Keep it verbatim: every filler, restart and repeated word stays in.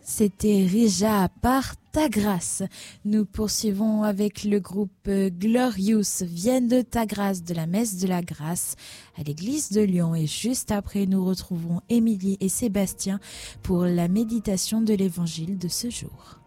C'était Rija par Ta Grâce. Nous poursuivons avec le groupe Glorious, Vienne de Ta Grâce de la Messe de la Grâce à l'église de Lyon. Et juste après, nous retrouvons Émilie et Sébastien pour la méditation de l'évangile de ce jour.